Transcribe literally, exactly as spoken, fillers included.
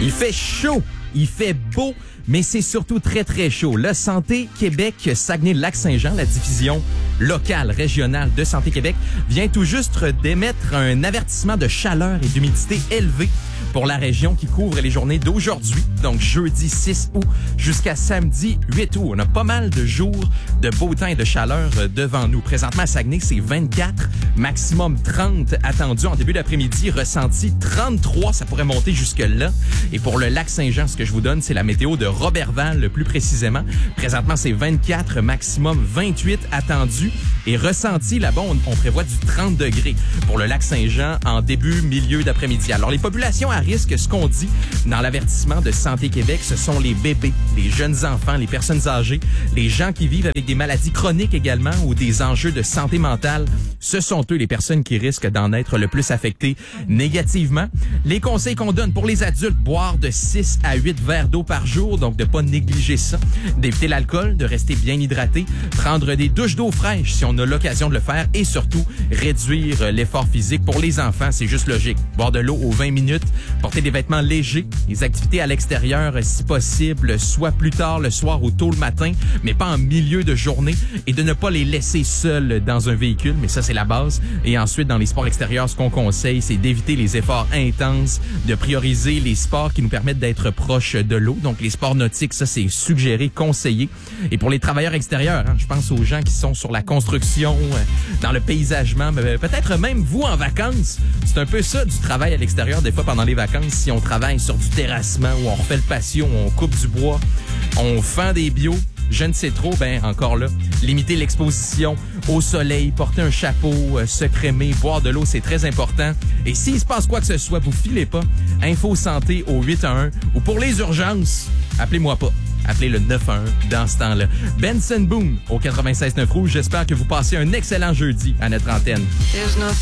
Il fait chaud, il fait beau, mais c'est surtout très, très chaud. Le Santé Québec Saguenay-Lac-Saint-Jean, la division locale, régionale de Santé Québec, vient tout juste d'émettre un avertissement de chaleur et d'humidité élevée pour la région qui couvre les journées d'aujourd'hui, donc jeudi six août jusqu'à samedi huit août. On a pas mal de jours de beau temps et de chaleur devant nous. Présentement à Saguenay, c'est vingt-quatre, maximum trente attendu en début d'après-midi, ressenti trente-trois, ça pourrait monter jusque-là. Et pour le lac Saint-Jean, ce que je vous donne, c'est la météo de Robertval, plus précisément. Présentement, c'est vingt-quatre, maximum vingt-huit attendu. Et ressenti, là-bas, on, on prévoit du trente degrés pour le lac Saint-Jean en début, milieu d'après-midi. Alors, les populations à risque, ce qu'on dit dans l'avertissement de Santé Québec, ce sont les bébés, les jeunes enfants, les personnes âgées, les gens qui vivent avec des maladies chroniques également ou des enjeux de santé mentale. Ce sont eux les personnes qui risquent d'en être le plus affectées négativement. Les conseils qu'on donne pour les adultes, boire de six à huit verres d'eau par jour, donc de pas négliger ça, d'éviter l'alcool, de rester bien hydraté, prendre des douches d'eau fraîche si on a l'occasion de le faire et surtout réduire l'effort physique. Pour les enfants, c'est juste logique. Boire de l'eau aux vingt minutes, porter des vêtements légers, les activités à l'extérieur si possible, soit plus tard le soir ou tôt le matin, mais pas en milieu de journée, et de ne pas les laisser seuls dans un véhicule, mais ça c'est la base. Et ensuite, dans les sports extérieurs, ce qu'on conseille, c'est d'éviter les efforts intenses, de prioriser les sports qui nous permettent d'être proches de l'eau. Donc les sports nautiques, ça c'est suggéré, conseillé. Et pour les travailleurs extérieurs, hein, je pense aux gens qui sont sur la construction, dans le paysagement, peut-être même vous en vacances. C'est un peu ça du travail à l'extérieur, des fois pendant les vacances, si on travaille sur du terrassement ou on refait le patio, on coupe du bois, on fend des bio, je ne sais trop, ben encore là, limiter l'exposition au soleil, porter un chapeau, euh, se crémer, boire de l'eau, c'est très important. Et s'il se passe quoi que ce soit, vous filez pas, Info Santé au huit un un ou pour les urgences, appelez-moi pas. Appelez le neuf un un dans ce temps-là. Benson Boone au quatre-vingt-seize neuf Rouge. J'espère que vous passez un excellent jeudi à notre antenne.